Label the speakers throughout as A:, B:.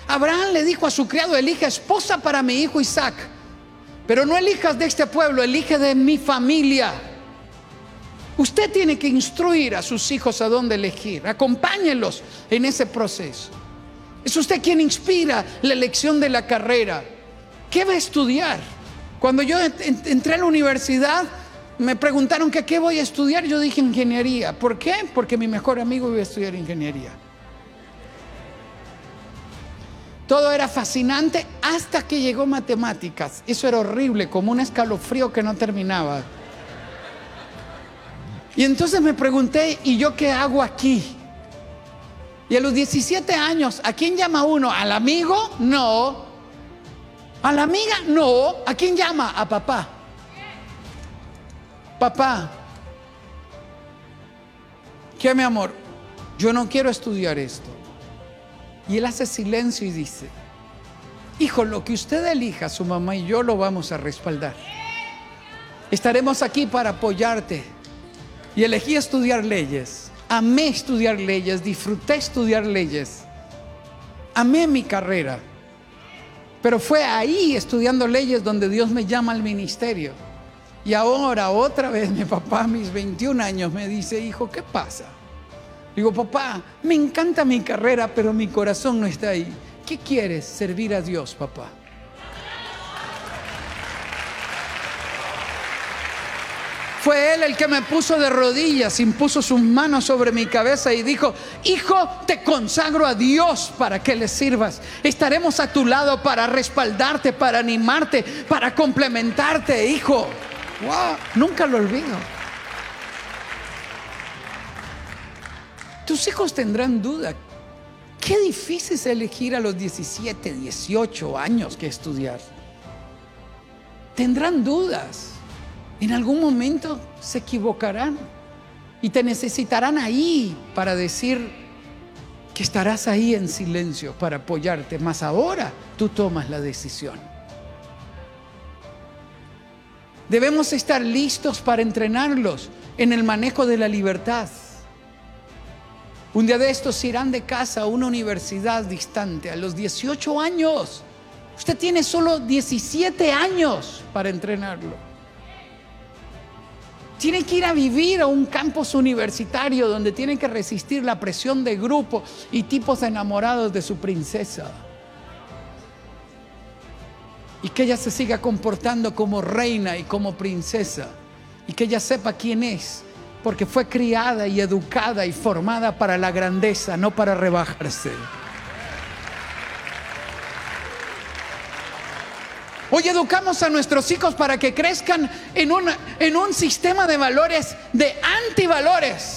A: Abraham le dijo a su criado: elige esposa para mi hijo Isaac, pero no elijas de este pueblo, elige de mi familia. Usted tiene que instruir a sus hijos a dónde elegir. Acompáñelos en ese proceso. Es usted quien inspira la elección de la carrera. ¿Qué va a estudiar? Cuando yo entré a la universidad, me preguntaron que qué voy a estudiar. Yo dije ingeniería. ¿Por qué? Porque mi mejor amigo iba a estudiar ingeniería. Todo era fascinante hasta que llegó matemáticas. Eso era horrible, como un escalofrío que no terminaba. Y entonces me pregunté: ¿y yo qué hago aquí? Y a los 17 años, ¿a quién llama uno? ¿Al amigo? No. ¿A la amiga? No. ¿A quién llama? A papá. Papá, ¿qué, mi amor? Yo no quiero estudiar esto. Y él hace silencio y dice: hijo, lo que usted elija, su mamá y yo lo vamos a respaldar. Estaremos aquí para apoyarte. Y elegí estudiar leyes. Amé estudiar leyes, disfruté estudiar leyes. Amé mi carrera. Pero fue ahí, estudiando leyes, donde Dios me llama al ministerio. Y ahora, otra vez, mi papá a mis 21 años me dice: hijo, ¿qué pasa? Digo: papá, me encanta mi carrera, pero mi corazón no está ahí. ¿Qué quieres? Servir a Dios, papá. Fue él el que me puso de rodillas, impuso sus manos sobre mi cabeza y dijo: hijo, te consagro a Dios para que le sirvas. Estaremos a tu lado para respaldarte, para animarte, para complementarte, hijo. Wow, nunca lo olvido. Tus hijos tendrán duda. Qué difícil es elegir a los 17, 18 años que estudiar. Tendrán dudas. En algún momento se equivocarán y te necesitarán ahí para decir que estarás ahí en silencio para apoyarte. Mas ahora tú tomas la decisión. Debemos estar listos para entrenarlos en el manejo de la libertad. Un día de estos irán de casa a una universidad distante a los 18 años. Usted tiene solo 17 años para entrenarlo. Tiene que ir a vivir a un campus universitario donde tiene que resistir la presión de grupo y tipos enamorados de su princesa. Y que ella se siga comportando como reina y como princesa. Y que ella sepa quién es, porque fue criada y educada y formada para la grandeza, no para rebajarse. Hoy educamos a nuestros hijos para que crezcan en un sistema de valores, de antivalores.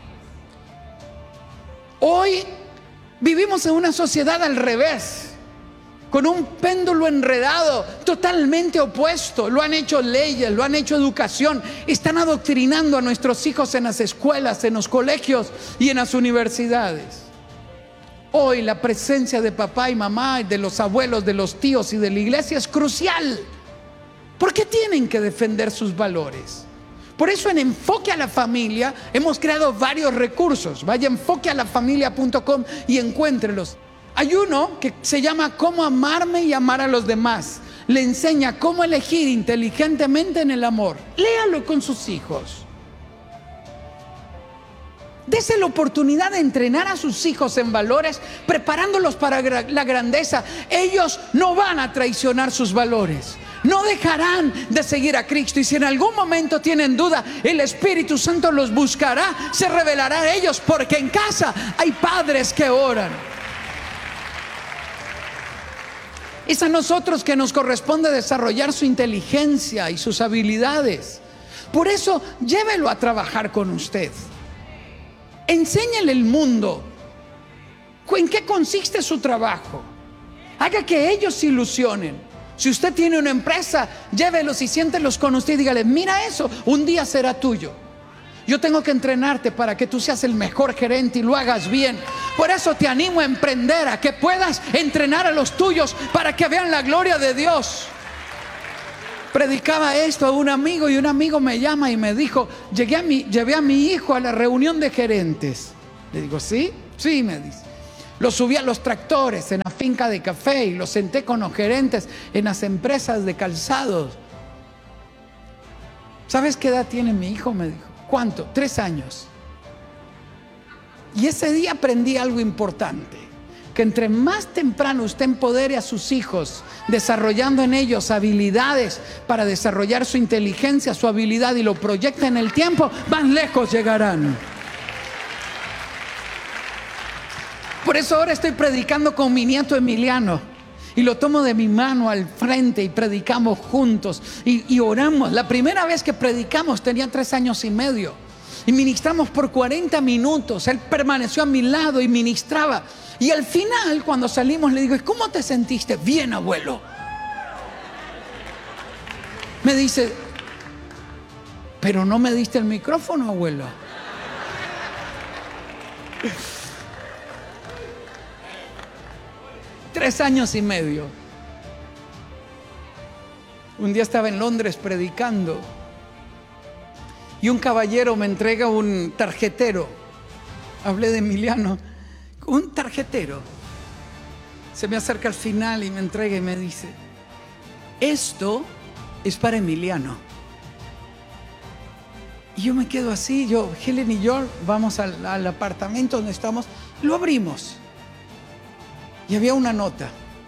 A: Hoy vivimos en una sociedad al revés, con un péndulo enredado, totalmente opuesto. Lo han hecho leyes, lo han hecho educación. Están adoctrinando a nuestros hijos en las escuelas, en los colegios y en las universidades. Hoy la presencia de papá y mamá, de los abuelos, de los tíos y de la iglesia es crucial. ¿Por qué tienen que defender sus valores? Por eso en Enfoque a la Familia hemos creado varios recursos. Vaya a enfoquealafamilia.com y encuéntrelos. Hay uno que se llama Cómo amarme y amar a los demás. Le enseña cómo elegir inteligentemente en el amor. Léalo con sus hijos. Dese la oportunidad de entrenar a sus hijos en valores, preparándolos para la grandeza. Ellos no van a traicionar sus valores. No dejarán de seguir a Cristo. Y si en algún momento tienen duda, el Espíritu Santo los buscará, se revelará a ellos, porque en casa hay padres que oran. Es a nosotros que nos corresponde desarrollar su inteligencia y sus habilidades. Por eso, llévelo a trabajar con usted. Enséñale el mundo en qué consiste su trabajo. Haga que ellos se ilusionen. Si usted tiene una empresa, llévelos y siéntelos con usted y dígale: mira eso, un día será tuyo. Yo tengo que entrenarte para que tú seas el mejor gerente y lo hagas bien. Por eso te animo a emprender, a que puedas entrenar a los tuyos para que vean la gloria de Dios. Predicaba esto a un amigo y un amigo me llama y me dijo: llevé a mi hijo a la reunión de gerentes. Le digo: ¿sí? Sí, me dice. Lo subí a los tractores en la finca de café y lo senté con los gerentes en las empresas de calzados. ¿Sabes qué edad tiene mi hijo? Me dijo. ¿Cuánto? 3 años. Y ese día aprendí algo importante, que entre más temprano usted empodere a sus hijos, desarrollando en ellos habilidades para desarrollar su inteligencia, su habilidad, y lo proyecta en el tiempo, más lejos llegarán. Por eso ahora estoy predicando con mi nieto Emiliano y lo tomo de mi mano al frente y predicamos juntos y oramos. La primera vez que predicamos tenía 3 años y medio. Y ministramos por 40 minutos. Él permaneció a mi lado y ministraba. Y al final, cuando salimos, le digo: ¿cómo te sentiste? Bien, abuelo. Me dice: pero no me diste el micrófono, abuelo. Tres años y medio. Un día estaba en Londres predicando y un caballero me entrega un tarjetero. Hablé de Emiliano. Un tarjetero. Se me acerca al final y me entrega y me dice: esto es para Emiliano. Y yo me quedo así. Helen y yo vamos al apartamento donde estamos. Lo abrimos y había una nota: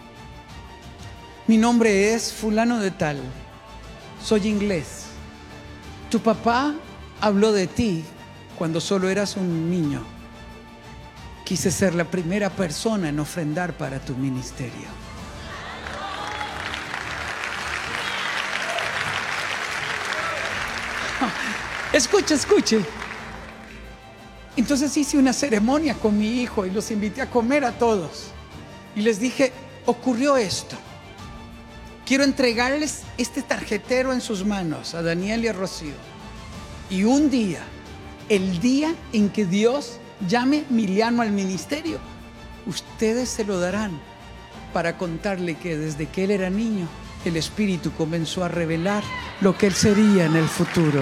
A: mi nombre es fulano de tal, soy inglés. Tu papá habló de ti cuando solo eras un niño. Quise ser la primera persona en ofrendar para tu ministerio. Escuche. Entonces hice una ceremonia con mi hijo y los invité a comer a todos. Y les dije: ocurrió esto. Quiero entregarles este tarjetero en sus manos, a Daniel y a Rocío. Y un día, el día en que Dios llame Emiliano al ministerio, ustedes se lo darán para contarle que desde que él era niño, el Espíritu comenzó a revelar lo que él sería en el futuro.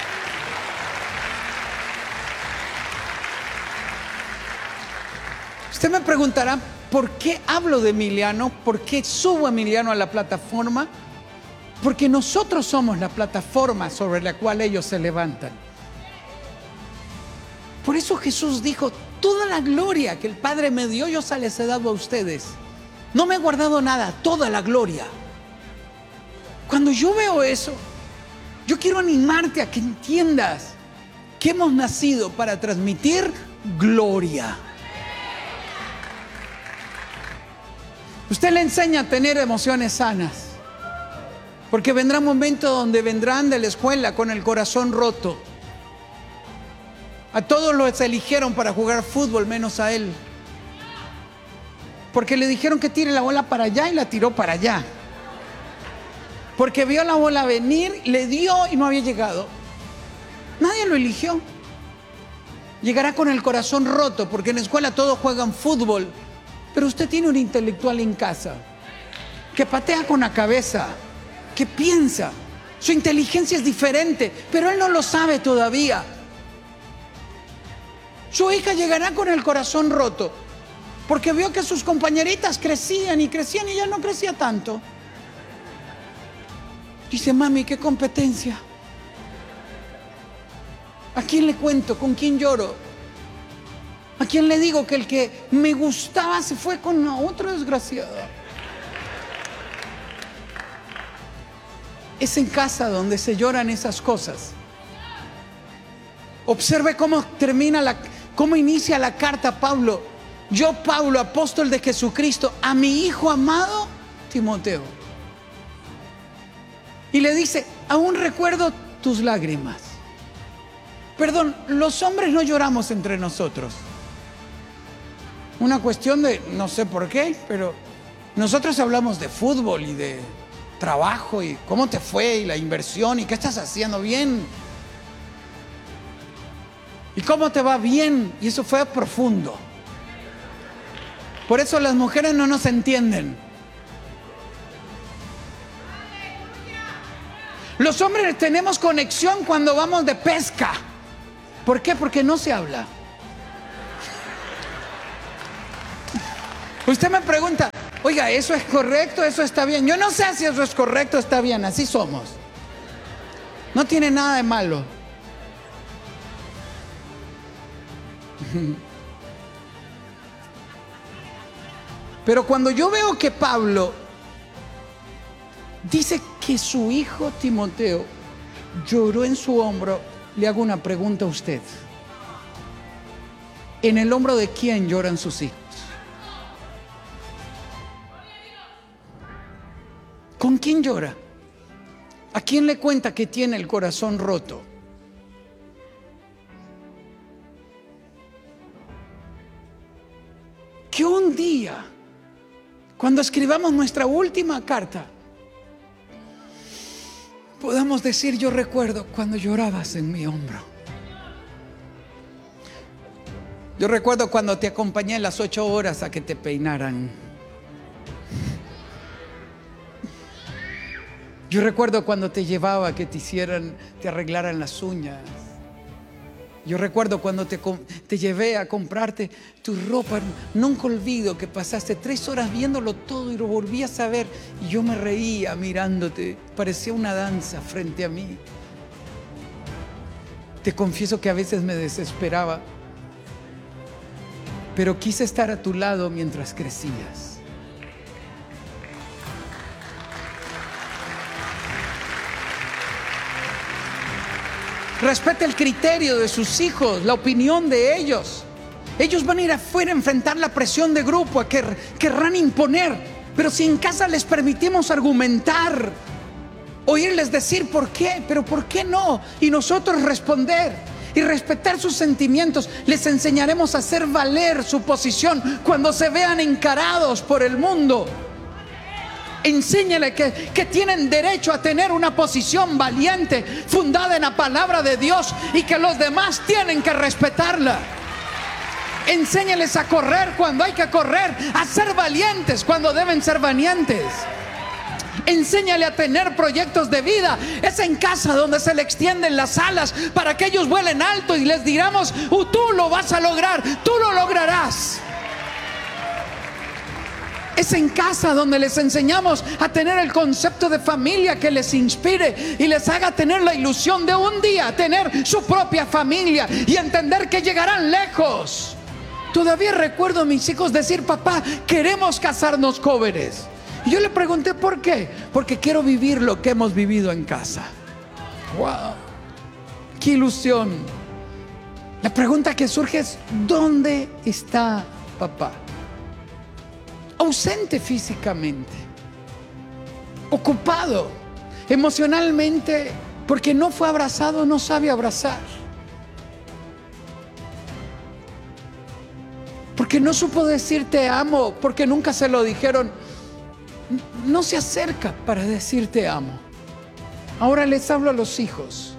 A: Usted me preguntará: ¿por qué hablo de Emiliano? ¿Por qué subo a Emiliano a la plataforma? Porque nosotros somos la plataforma sobre la cual ellos se levantan. Por eso Jesús dijo: toda la gloria que el Padre me dio, yo se les he dado a ustedes. No me he guardado nada, toda la gloria. Cuando yo veo eso, yo quiero animarte a que entiendas que hemos nacido para transmitir gloria. Usted le enseña a tener emociones sanas, porque vendrá un momento donde vendrán de la escuela con el corazón roto. A todos los eligieron para jugar fútbol menos a él, porque le dijeron que tire la bola para allá y la tiró para allá, porque vio la bola venir, le dio y no había llegado. Nadie lo eligió. Llegará con el corazón roto, porque en la escuela todos juegan fútbol, pero usted tiene un intelectual en casa que patea con la cabeza, que piensa. Su inteligencia es diferente, pero él no lo sabe todavía. Su hija llegará con el corazón roto porque vio que sus compañeritas crecían y ella no crecía tanto. Dice: mami, qué competencia. ¿A quién le cuento? ¿Con quién lloro? ¿A quién le digo que el que me gustaba se fue con otro desgraciado? Es en casa donde se lloran esas cosas. Observe cómo inicia la carta Pablo. Yo, Pablo, apóstol de Jesucristo, a mi hijo amado Timoteo. Y le dice: aún recuerdo tus lágrimas. Perdón, los hombres no lloramos entre nosotros. Una cuestión de, no sé por qué, pero nosotros hablamos de fútbol y de trabajo y cómo te fue y la inversión y qué estás haciendo bien y cómo te va bien, y eso fue profundo. Por eso las mujeres no nos entienden. Los hombres tenemos conexión cuando vamos de pesca. ¿Por qué? Porque no se habla. Usted me pregunta: Oiga, eso es correcto, eso está bien. Yo no sé si eso es correcto o está bien, así somos. No tiene nada de malo. Pero cuando yo veo que Pablo dice que su hijo Timoteo lloró en su hombro, le hago una pregunta a usted. ¿En el hombro de quién lloran sus hijos? ¿Con quién llora? ¿A quién le cuenta que tiene el corazón roto? Que un día, cuando escribamos nuestra última carta, podamos decir: yo recuerdo cuando llorabas en mi hombro. Yo recuerdo cuando te acompañé las 8 horas a que te peinaran. Yo recuerdo cuando te llevaba a que te arreglaran las uñas. Yo recuerdo cuando te llevé a comprarte tu ropa. Nunca olvido que pasaste 3 horas viéndolo todo y lo volvías a ver. Y yo me reía mirándote. Parecía una danza frente a mí. Te confieso que a veces me desesperaba, pero quise estar a tu lado mientras crecías. Respeta el criterio de sus hijos, la opinión de ellos. Ellos van a ir afuera a enfrentar la presión de grupo, a que querrán imponer. Pero si en casa les permitimos argumentar, oírles decir por qué, pero por qué no, y nosotros responder y respetar sus sentimientos, les enseñaremos a hacer valer su posición cuando se vean encarados por el mundo. Enséñale que tienen derecho a tener una posición valiente, fundada en la palabra de Dios, y que los demás tienen que respetarla. Enséñales a correr cuando hay que correr, a ser valientes cuando deben ser valientes. Enséñale a tener proyectos de vida. Es en casa donde se le extienden las alas para que ellos vuelen alto y les digamos: tú lo vas a lograr, tú lo lograrás. Es en casa donde les enseñamos a tener el concepto de familia que les inspire y les haga tener la ilusión de un día tener su propia familia y entender que llegarán lejos. Todavía recuerdo a mis hijos decir: papá, queremos casarnos jóvenes. Y yo le pregunté ¿por qué? Porque quiero vivir lo que hemos vivido en casa. ¡Wow! ¡Qué ilusión! La pregunta que surge es: ¿dónde está papá? Ausente físicamente, ocupado emocionalmente, porque no fue abrazado, no sabe abrazar, porque no supo decir te amo, porque nunca se lo dijeron. No se acerca para decir te amo. Ahora les hablo a los hijos.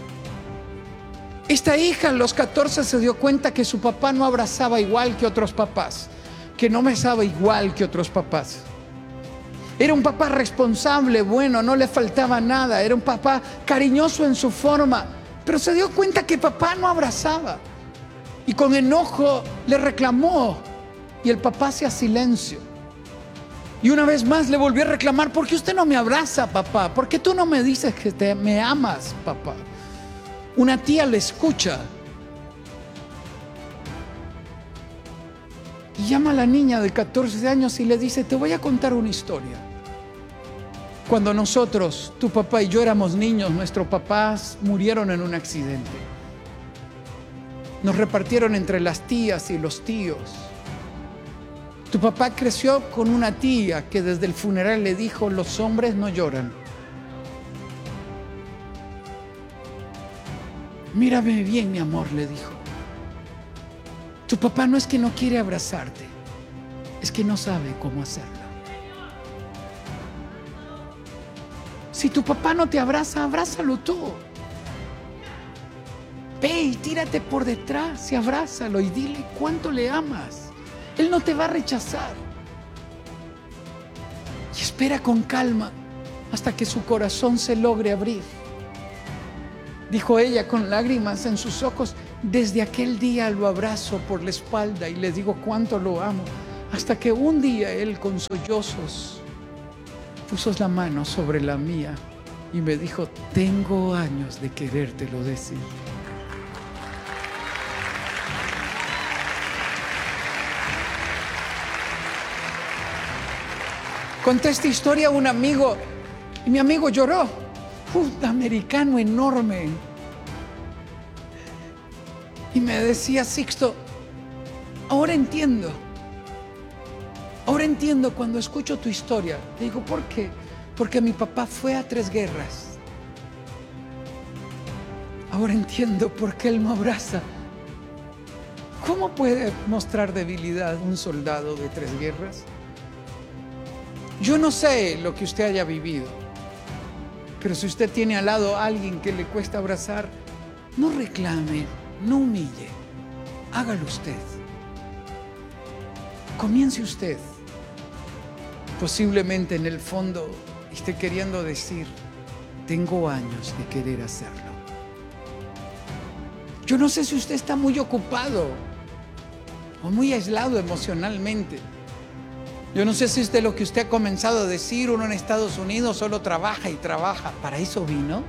A: Esta hija a los 14 se dio cuenta que su papá no abrazaba igual que otros papás, que no besaba igual que otros papás. Era un papá responsable, bueno, no le faltaba nada. Era un papá cariñoso en su forma, pero se dio cuenta que papá no abrazaba. Y con enojo le reclamó, y el papá hacía silencio. Y una vez más le volvió a reclamar: ¿por qué usted no me abraza, papá? ¿Por qué tú no me dices que me amas, papá? Una tía le escucha y llama a la niña de 14 años y le dice: te voy a contar una historia. Cuando nosotros, tu papá y yo éramos niños, nuestros papás murieron en un accidente. Nos repartieron entre las tías y los tíos. Tu papá creció con una tía que desde el funeral le dijo: los hombres no lloran. Mírame bien, mi amor, le dijo. Tu papá no es que no quiere abrazarte, es que no sabe cómo hacerlo. Si tu papá no te abraza, abrázalo tú. Ve y tírate por detrás y abrázalo y dile cuánto le amas. Él no te va a rechazar. Y espera con calma hasta que su corazón se logre abrir. Dijo ella con lágrimas en sus ojos: desde aquel día lo abrazo por la espalda y le digo cuánto lo amo. Hasta que un día él, con sollozos, puso la mano sobre la mía y me dijo: tengo años de querértelo decir. Conté esta historia a un amigo y mi amigo lloró. Un americano enorme. Y me decía: Sixto, ahora entiendo. Ahora entiendo cuando escucho tu historia. Le digo: ¿por qué? Porque mi papá fue a 3 guerras. Ahora entiendo por qué él me abraza. ¿Cómo puede mostrar debilidad un soldado de 3 guerras? Yo no sé lo que usted haya vivido, pero si usted tiene al lado a alguien que le cuesta abrazar, no reclame, no humille, hágalo usted. Comience usted. Posiblemente en el fondo esté queriendo decir: tengo años de querer hacerlo. Yo no sé si usted está muy ocupado o muy aislado emocionalmente. Yo no sé si usted, lo que usted ha comenzado a decir, uno en Estados Unidos solo trabaja y trabaja. ¿Para eso vino?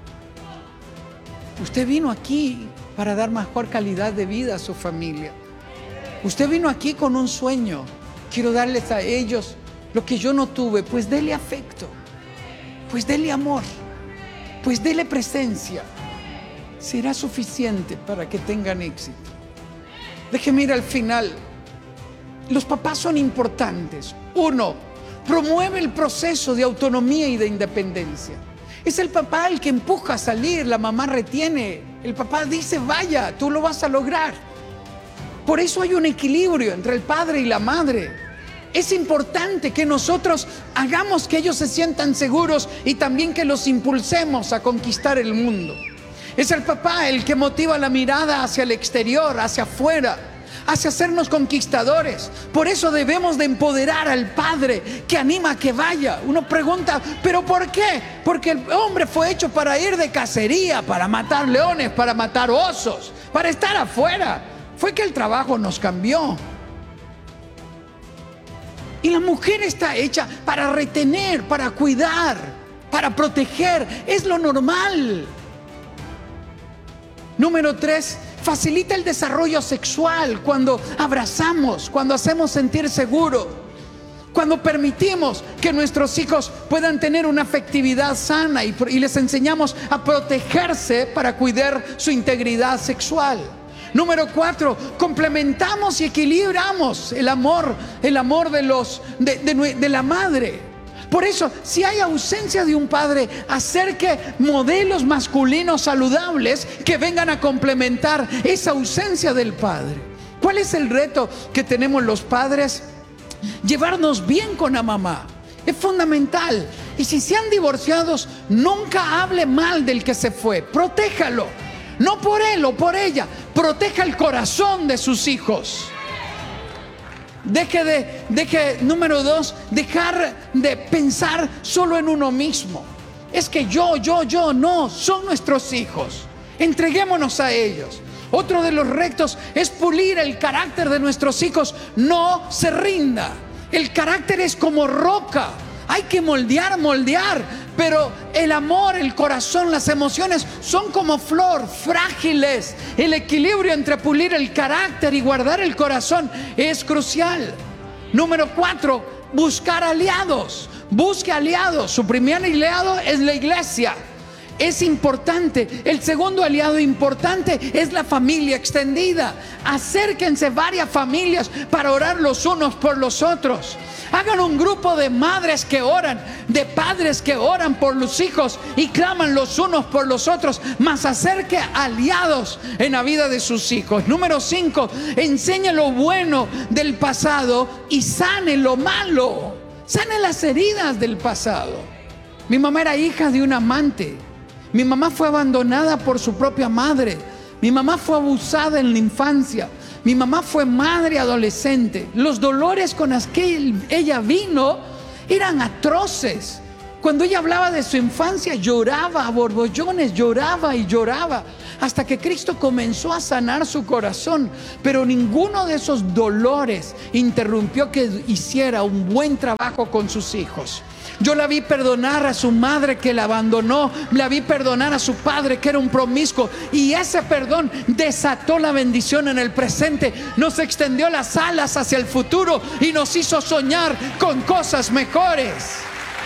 A: Usted vino aquí para dar mejor calidad de vida a su familia. Usted vino aquí con un sueño. Quiero darles a ellos lo que yo no tuve. Pues dele afecto, pues dele amor, pues dele presencia. Será suficiente para que tengan éxito. Déjeme ir al final. Los papás son importantes. 1, promueve el proceso de autonomía y de independencia. Es el papá el que empuja a salir, la mamá retiene. El papá dice: vaya, tú lo vas a lograr. Por eso hay un equilibrio entre el padre y la madre. Es importante que nosotros hagamos que ellos se sientan seguros y también que los impulsemos a conquistar el mundo. Es el papá el que motiva la mirada hacia el exterior, hacia afuera, hacia hacernos conquistadores. Por eso debemos de empoderar al padre que anima a que vaya. Uno pregunta: ¿pero por qué? Porque el hombre fue hecho para ir de cacería, para matar leones, para matar osos, para estar afuera. Fue que el trabajo nos cambió. Y la mujer está hecha para retener, para cuidar, para proteger. Es lo normal. Número 3, facilita el desarrollo sexual cuando abrazamos, cuando hacemos sentir seguro, cuando permitimos que nuestros hijos puedan tener una afectividad sana y les enseñamos a protegerse para cuidar su integridad sexual. Número 4, complementamos y equilibramos el amor de la madre. Por eso, si hay ausencia de un padre, acerque modelos masculinos saludables que vengan a complementar esa ausencia del padre. ¿Cuál es el reto que tenemos los padres? Llevarnos bien con la mamá. Es fundamental. Y si se han divorciado, nunca hable mal del que se fue. Protéjalo. No por él o por ella. Proteja el corazón de sus hijos. Número 2, dejar de pensar solo en uno mismo. Es que yo, no, son nuestros hijos. Entreguémonos a ellos. Otro de los retos es pulir el carácter de nuestros hijos. No se rinda. El carácter es como roca. Hay que moldear, pero el amor, el corazón, las emociones son como flor, frágiles. El equilibrio entre pulir el carácter y guardar el corazón es crucial. Número 4, buscar aliados. Busque aliados. Su primer aliado es la iglesia. Es importante. El segundo aliado importante es la familia extendida. Acérquense varias familias para orar los unos por los otros. Hagan un grupo de madres que oran, de padres que oran por los hijos y claman los unos por los otros, más acerque aliados en la vida de sus hijos. Número 5, enseñe lo bueno del pasado y sane lo malo. Sane las heridas del pasado. Mi mamá era hija de un amante. Mi mamá fue abandonada por su propia madre. Mi mamá fue abusada en la infancia. Mi mamá fue madre adolescente. Los dolores con los que ella vino eran atroces. Cuando ella hablaba de su infancia, lloraba a borbollones, lloraba y lloraba, hasta que Cristo comenzó a sanar su corazón. Pero ninguno de esos dolores interrumpió que hiciera un buen trabajo con sus hijos. Yo la vi perdonar a su madre que la abandonó, la vi perdonar a su padre que era un promiscuo, y ese perdón desató la bendición en el presente, nos extendió las alas hacia el futuro y nos hizo soñar con cosas mejores.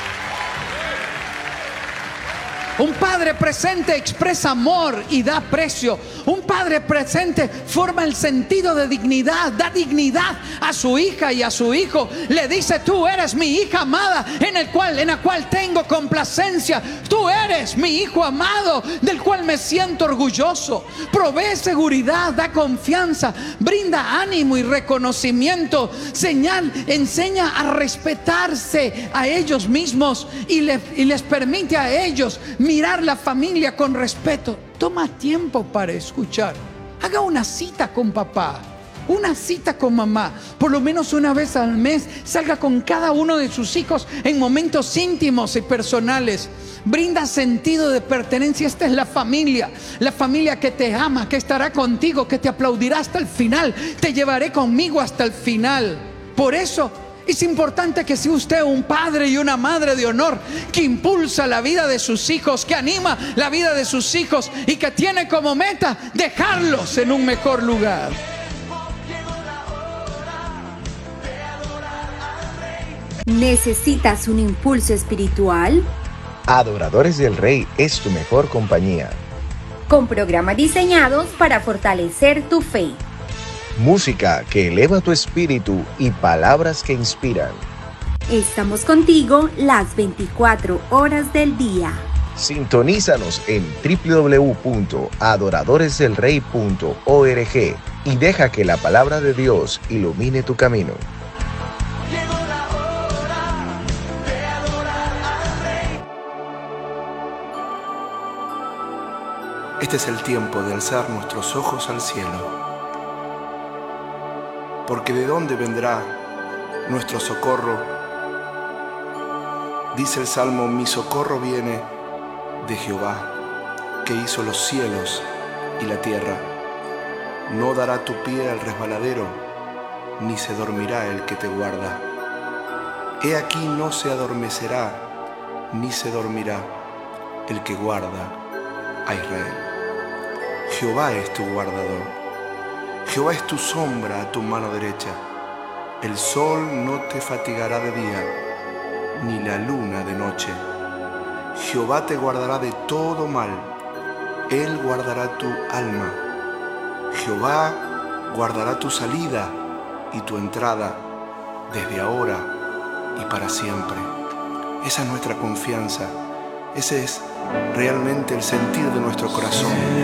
A: Un padre presente expresa amor y da aprecio. Un padre presente forma el sentido de dignidad, da dignidad a su hija y a su hijo. Le dice: tú eres mi hija amada, en la cual tengo complacencia. Tú eres mi hijo amado, del cual me siento orgulloso. Provee seguridad, da confianza, brinda ánimo y reconocimiento. Enseña a respetarse a ellos mismos y les permite a ellos mirar la familia con respeto. Toma tiempo para escuchar. Haga una cita con papá, una cita con mamá. Por lo menos una vez al mes salga con cada uno de sus hijos en momentos íntimos y personales. Brinda sentido de pertenencia. Esta es la familia que te ama, que estará contigo, que te aplaudirá hasta el final. Te llevaré conmigo hasta el final. Por eso es importante que sea usted un padre y una madre de honor, que impulsa la vida de sus hijos, que anima la vida de sus hijos y que tiene como meta dejarlos en un mejor lugar.
B: ¿Necesitas un impulso espiritual?
C: Adoradores del Rey es tu mejor compañía.
B: Con programas diseñados para fortalecer tu fe.
C: Música que eleva tu espíritu y palabras que inspiran.
B: Estamos contigo las 24 horas del día.
C: Sintonízanos en www.adoradoresdelrey.org y deja que la palabra de Dios ilumine tu camino.
D: Este es el tiempo de alzar nuestros ojos al cielo. Porque ¿de dónde vendrá nuestro socorro? Dice el Salmo: mi socorro viene de Jehová, que hizo los cielos y la tierra. No dará tu pie al resbaladero, ni se dormirá el que te guarda. He aquí no se adormecerá, ni se dormirá el que guarda a Israel. Jehová es tu guardador. Jehová es tu sombra a tu mano derecha. El sol no te fatigará de día, ni la luna de noche. Jehová te guardará de todo mal. Él guardará tu alma. Jehová guardará tu salida y tu entrada desde ahora y para siempre. Esa es nuestra confianza. Ese es realmente el sentir de nuestro corazón.